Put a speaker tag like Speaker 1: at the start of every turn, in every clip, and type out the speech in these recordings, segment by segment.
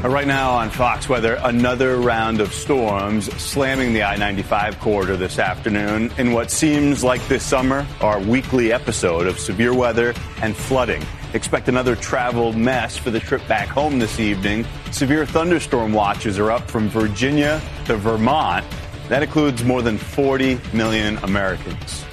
Speaker 1: Right now on Fox Weather, another round of storms slamming the I-95 corridor this afternoon in what seems like this summer, our weekly episode of severe weather and flooding. Expect another travel mess for the trip back home this evening. Severe thunderstorm watches are up from Virginia to Vermont. That includes more than 40 million Americans.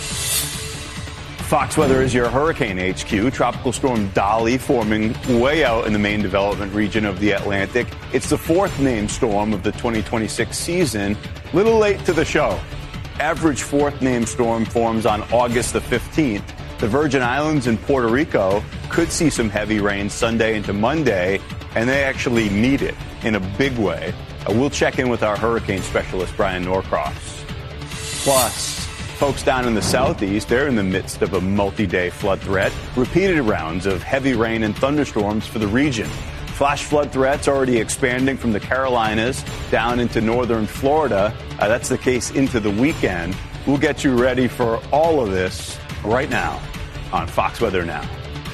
Speaker 1: Fox Weather is your hurricane HQ. Tropical storm Dolly forming way out in the main development region of the Atlantic. It's the fourth named storm of the 2026 season. Little late to the show. Average fourth named storm forms on August the 15th. The Virgin Islands and Puerto Rico could see some heavy rain Sunday into Monday, and they actually need it in a big way. We'll check in with our hurricane specialist, Brian Norcross. Plus, folks down in the southeast, they're in the midst of a multi-day flood threat. Repeated rounds of heavy rain and thunderstorms for the region. Flash flood threats already expanding from the Carolinas down into northern Florida. That's the case into the weekend. We'll get you ready for all of this right now on Fox Weather Now.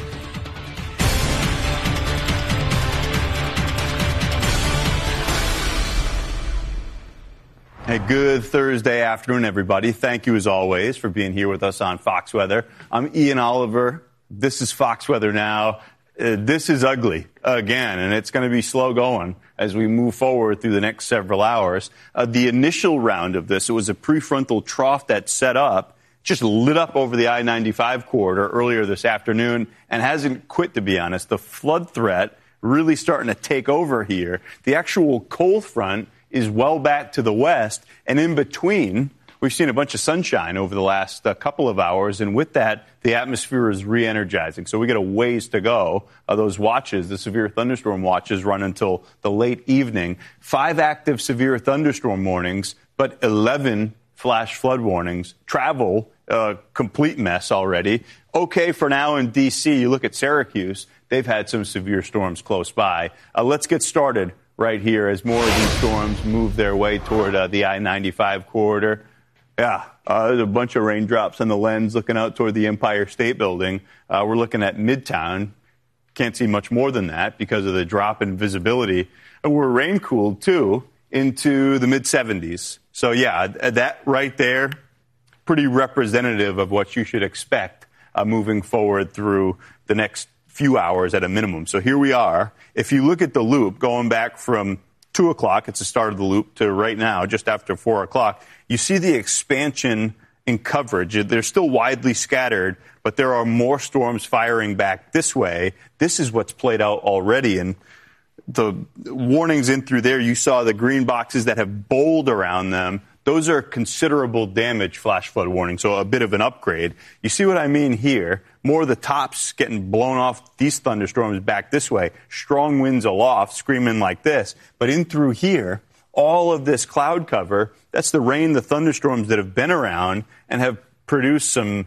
Speaker 1: Hey, good Thursday afternoon, everybody. Thank you, as always, for being here with us on Fox Weather. I'm Ian Oliver. This is Fox Weather Now. This is ugly again, and it's going to be slow going as we move forward through the next several hours. The initial round of this, it was a prefrontal trough that set up, just lit up over the I-95 corridor earlier this afternoon and hasn't quit, to be honest. The flood threat really starting to take over here. The actual cold front is well back to the west, and in between, we've seen a bunch of sunshine over the last couple of hours, and with that, the atmosphere is re-energizing. So we got a ways to go. Those watches, the severe thunderstorm watches, run until the late evening. 5 active severe thunderstorm warnings, but 11 flash flood warnings. Travel, complete mess already. Okay for now in D.C. You look at Syracuse, they've had some severe storms close by. Let's get started right here as more of these storms move their way toward the I-95 corridor. Yeah, there's a bunch of raindrops on the lens looking out toward the Empire State Building. We're looking at Midtown. Can't see much more than that because of the drop in visibility. And we're rain-cooled, too, into the mid-70s. So, yeah, that right there, pretty representative of what you should expect moving forward through the next few hours at a minimum. So here we are. If you look at the loop going back from 2 o'clock, it's the start of the loop, to right now, just after 4 o'clock, you see the expansion in coverage. They're still widely scattered, but there are more storms firing back this way. This is what's played out already. And the warnings in through there, you saw the green boxes that have bold around them. Those are considerable damage flash flood warnings, so a bit of an upgrade. You see what I mean here? More of the tops getting blown off these thunderstorms back this way. Strong winds aloft, screaming like this. But in through here, all of this cloud cover, that's the rain, the thunderstorms that have been around and have produced some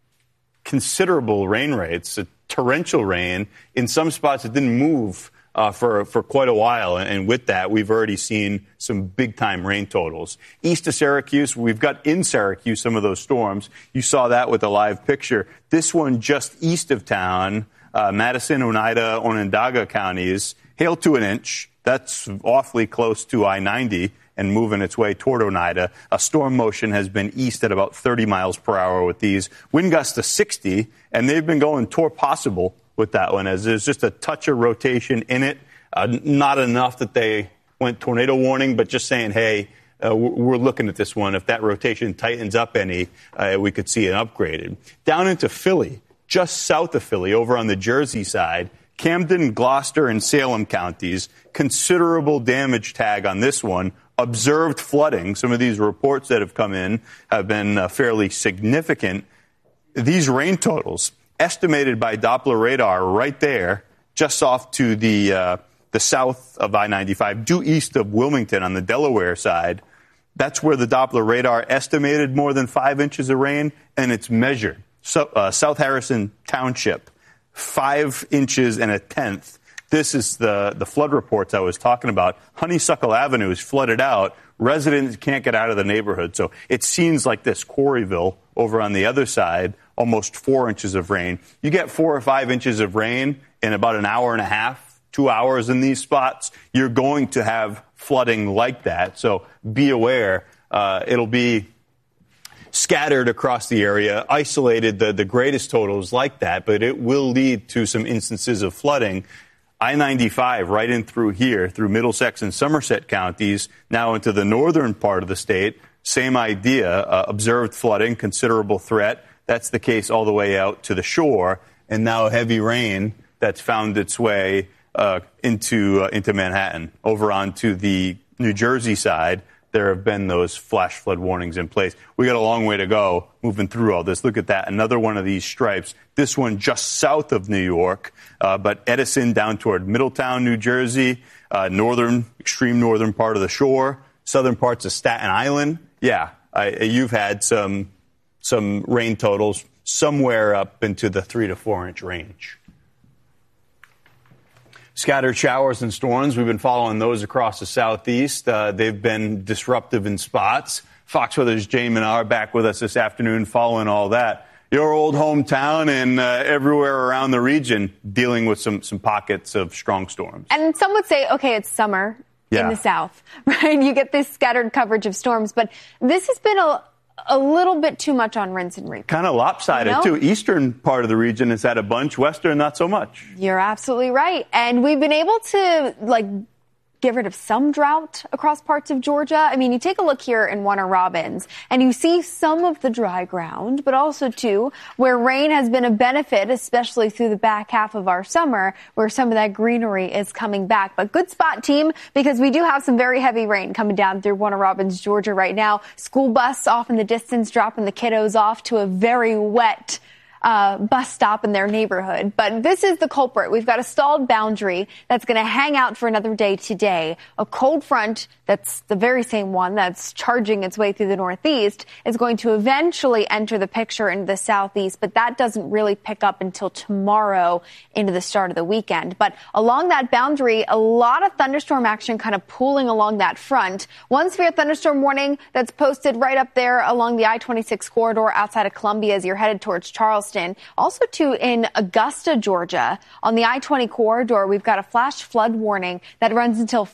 Speaker 1: considerable rain rates, torrential rain. In some spots, it didn't move for quite a while, and with that, we've already seen some big-time rain totals. East of Syracuse, we've got in Syracuse some of those storms. You saw that with a live picture. This one just east of town, Madison, Oneida, Onondaga counties, hail to an inch. That's awfully close to I-90 and moving its way toward Oneida. A storm motion has been east at about 30 miles per hour with these. Wind gusts to 60, and they've been going toward possible with that one, as there's just a touch of rotation in it. Not enough that they went tornado warning, but just saying, hey, we're looking at this one. If that rotation tightens up any, we could see it upgraded. Down into Philly, just south of Philly, over on the Jersey side, Camden, Gloucester, and Salem counties, considerable damage tag on this one. Observed flooding. Some of these reports that have come in have been fairly significant. These rain totals, estimated by Doppler radar right there, just off to the south of I-95, due east of Wilmington on the Delaware side. That's where the Doppler radar estimated more than 5 inches of rain, and it's measured. So, South Harrison Township, 5 inches and a tenth. This is the flood reports I was talking about. Honeysuckle Avenue is flooded out. Residents can't get out of the neighborhood. So it seems like this Quarryville over on the other side, almost 4 inches of rain. You get 4 or 5 inches of rain in about an hour and a half 2 hours in these spots, you're going to have flooding like that. So be aware. It'll be scattered across the area, isolated, the greatest totals like that, but it will lead to some instances of flooding. I-95 right in through here, through Middlesex and Somerset counties, now into the northern part of the state. Same idea, observed flooding, considerable threat. That's the case all the way out to the shore. And now heavy rain that's found its way into Manhattan. Over onto the New Jersey side, there have been those flash flood warnings in place. We got a long way to go moving through all this. Look at that. Another one of these stripes. This one just south of New York, but Edison down toward Middletown, New Jersey, extreme northern part of the shore, southern parts of Staten Island. Yeah, you've had some rain totals somewhere up into the 3 to 4 inch range. Scattered showers and storms. We've been following those across the southeast. They've been disruptive in spots. Fox Weather's Jay Manar back with us this afternoon following all that. Your old hometown and everywhere around the region dealing with some pockets of strong storms. And
Speaker 2: some would say, okay, it's summer in the south, right? You get this scattered coverage of storms, but this has been a little bit too much on rinse and repeat.
Speaker 1: Kind of lopsided, too. Eastern part of the region has had a bunch. Western, not so much.
Speaker 2: You're absolutely right. And we've been able to, get rid of some drought across parts of Georgia. I mean, you take a look here in Warner Robins, and you see some of the dry ground, but also, too, where rain has been a benefit, especially through the back half of our summer, where some of that greenery is coming back. But good spot, team, because we do have some very heavy rain coming down through Warner Robins, Georgia right now. School bus off in the distance, dropping the kiddos off to a very wet bus stop in their neighborhood. But this is the culprit. We've got a stalled boundary that's going to hang out for another day today. A cold front that's the very same one that's charging its way through the northeast is going to eventually enter the picture into the southeast, but that doesn't really pick up until tomorrow into the start of the weekend. But along that boundary, a lot of thunderstorm action kind of pooling along that front. One severe thunderstorm warning that's posted right up there along the I-26 corridor outside of Columbia as you're headed towards Charleston. Also, too, in Augusta, Georgia, on the I-20 corridor, we've got a flash flood warning that runs until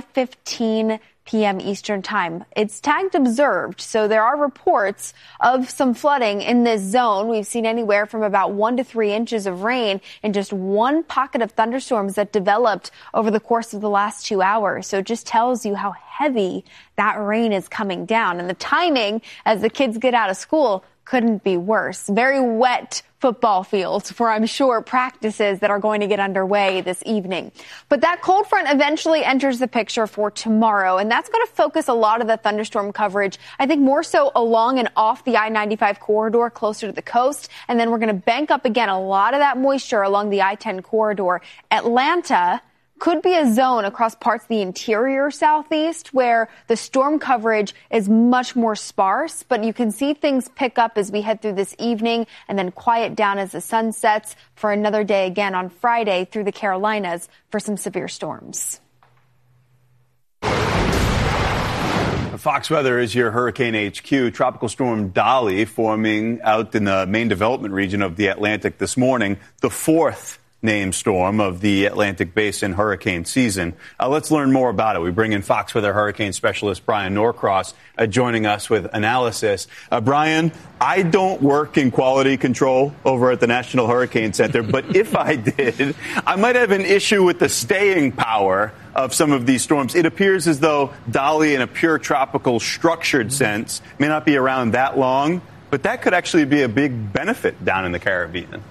Speaker 2: 5:15 p.m. Eastern time. It's tagged observed, so there are reports of some flooding in this zone. We've seen anywhere from about 1 to 3 inches of rain in just one pocket of thunderstorms that developed over the course of the last 2 hours. So it just tells you how heavy that rain is coming down. And the timing as the kids get out of school couldn't be worse. Very wet football fields for, I'm sure, practices that are going to get underway this evening. But that cold front eventually enters the picture for tomorrow, and that's going to focus a lot of the thunderstorm coverage, I think more so along and off the I-95 corridor closer to the coast, and then we're going to bank up again a lot of that moisture along the I-10 corridor. Atlanta could be a zone across parts of the interior southeast where the storm coverage is much more sparse, but you can see things pick up as we head through this evening and then quiet down as the sun sets for another day again on Friday through the Carolinas for some severe storms.
Speaker 1: Fox Weather is your Hurricane HQ. Tropical Storm Dolly forming out in the main development region of the Atlantic this morning, the fourth named storm of the Atlantic Basin hurricane season. Let's learn more about it. We bring in Fox Weather hurricane specialist Brian Norcross joining us with analysis. Brian, I don't work in quality control over at the National Hurricane Center, but if I did, I might have an issue with the staying power of some of these storms. It appears as though Dolly, in a pure tropical structured sense, may not be around that long, but that could actually be a big benefit down in the Caribbean.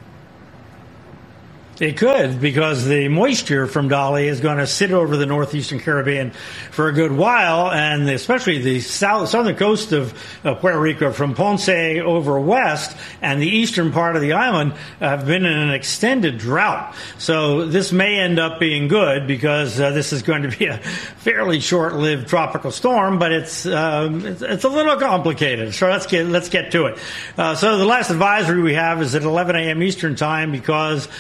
Speaker 3: It could, because the moisture from Dolly is going to sit over the northeastern Caribbean for a good while, and especially the southern coast of Puerto Rico from Ponce over west and the eastern part of the island have been in an extended drought. So this may end up being good because this is going to be a fairly short-lived tropical storm, but it's a little complicated. So let's get to it. So the last advisory we have is at 11 a.m. Eastern time because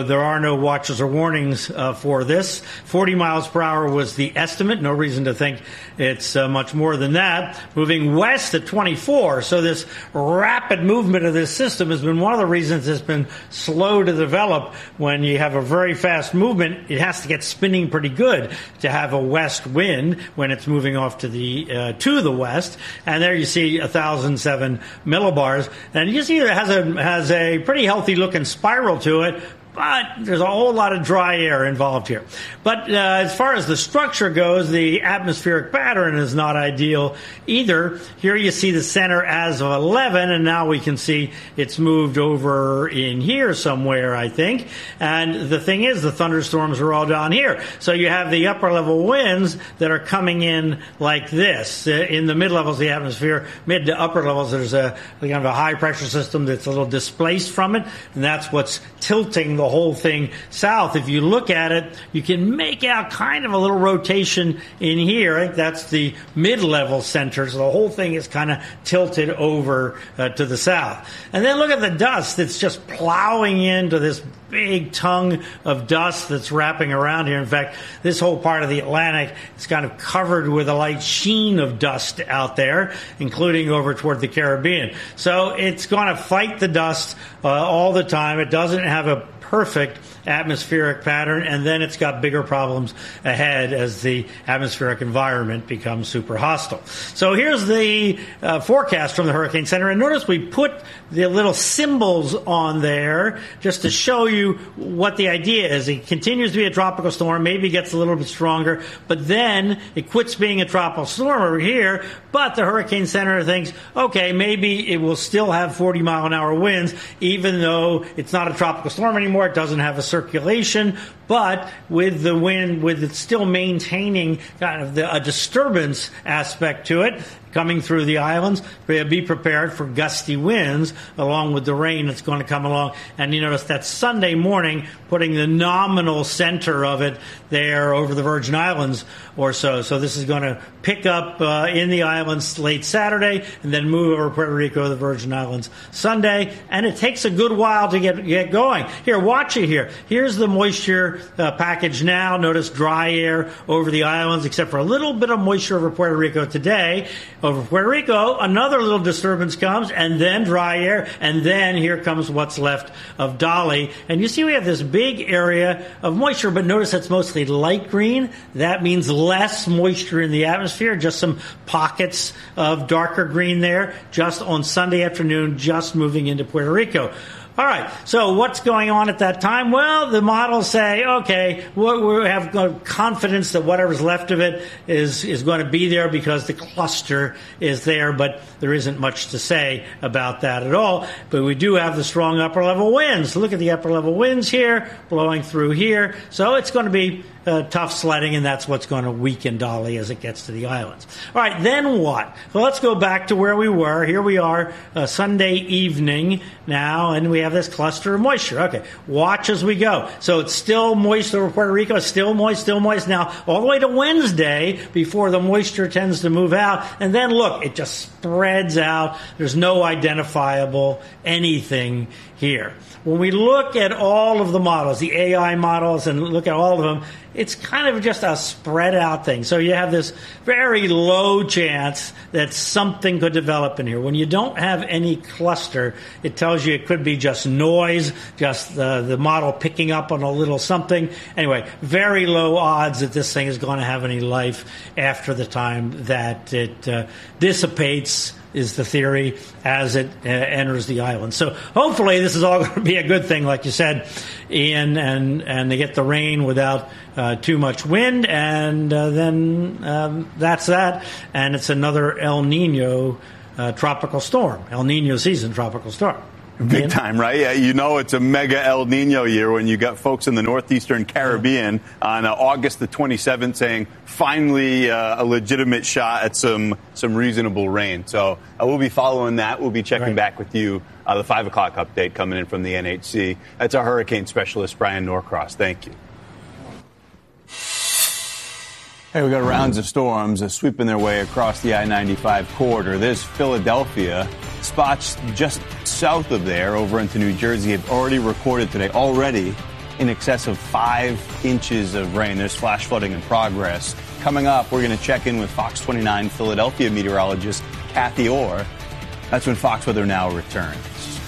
Speaker 3: So there are no watches or warnings for this. 40 miles per hour was the estimate. No reason to think it's much more than that. Moving west at 24. So this rapid movement of this system has been one of the reasons it's been slow to develop. When you have a very fast movement, it has to get spinning pretty good to have a west wind when it's moving off to the west. And there you see 1,007 millibars. And you see it has a pretty healthy looking spiral to it. But there's a whole lot of dry air involved here. But as far as the structure goes, the atmospheric pattern is not ideal either. Here you see the center as of 11, and now we can see it's moved over in here somewhere, I think. And the thing is, the thunderstorms are all down here. So you have the upper level winds that are coming in like this. In the mid levels of the atmosphere, mid to upper levels, there's a kind of a high pressure system that's a little displaced from it, and that's what's tilting the whole thing south. If you look at it, you can make out kind of a little rotation in here. I think that's the mid-level center, so the whole thing is kind of tilted over to the south. And then look at the dust that's just plowing into this big tongue of dust that's wrapping around here. In fact, this whole part of the Atlantic is kind of covered with a light sheen of dust out there, including over toward the Caribbean. So it's going to fight the dust all the time. It doesn't have a perfect atmospheric pattern, and then it's got bigger problems ahead as the atmospheric environment becomes super hostile. So here's the forecast from the Hurricane Center, and notice we put the little symbols on there just to show you what the idea is. It continues to be a tropical storm, maybe gets a little bit stronger, but then it quits being a tropical storm over here, but the Hurricane Center thinks, okay, maybe it will still have 40-mile-an-hour winds, even though it's not a tropical storm anymore. It doesn't have a circulation, but with the wind, with it still maintaining kind of a disturbance aspect to it, coming through the islands, be prepared for gusty winds along with the rain that's going to come along. And you notice that Sunday morning, putting the nominal center of it there over the Virgin Islands or so. So this is going to pick up in the islands late Saturday and then move over Puerto Rico, the Virgin Islands Sunday. And it takes a good while to get going. Here, watch it here. Here's the moisture package now. Notice dry air over the islands, except for a little bit of moisture over Puerto Rico today. Over Puerto Rico, another little disturbance comes, and then dry air, and then here comes what's left of Dolly. And you see we have this big area of moisture, but notice it's mostly light green. That means less moisture in the atmosphere, just some pockets of darker green there, just on Sunday afternoon, just moving into Puerto Rico. All right, so what's going on at that time? Well, the models say, okay, we have confidence that whatever's left of it is going to be there because the cluster is there, but there isn't much to say about that at all. But we do have the strong upper-level winds. Look at the upper-level winds here, blowing through here. So it's going to be tough sledding, and that's what's going to weaken Dolly as it gets to the islands. All right, then what? Well, let's go back to where we were. Here we are, Sunday evening now, and we have this cluster of moisture. Okay, watch as we go. So it's still moist over Puerto Rico, still moist now, all the way to Wednesday before the moisture tends to move out. And then look, it just spreads out. There's no identifiable anything here. When we look at all of the models, the AI models, and look at all of them, it's kind of just a spread out thing. So you have this very low chance that something could develop in here. When you don't have any cluster, it tells you it could be just noise, just the model picking up on a little something. Anyway, very low odds that this thing is going to have any life after the time that it dissipates, is the theory, as it enters the island. So hopefully this is all going to be a good thing, like you said, Ian, and they get the rain without too much wind, and then that's that. And it's another El Nino tropical storm, El Nino season tropical storm.
Speaker 1: Big time, right? Yeah, you know it's a mega El Nino year when you got folks in the northeastern Caribbean on August the 27th saying finally a legitimate shot at some reasonable rain. So we'll be following that. We'll be checking back with you. The 5 o'clock update coming in from the NHC. That's our hurricane specialist, Brian Norcross. Thank you. Hey, we got rounds of storms sweeping their way across the I-95 corridor. There's Philadelphia. Spots just south of there over into New Jersey have already recorded today in excess of 5 inches of rain. There's flash flooding in progress. Coming up, we're going to check in with Fox 29 Philadelphia meteorologist Kathy Orr. That's when Fox Weather Now returns.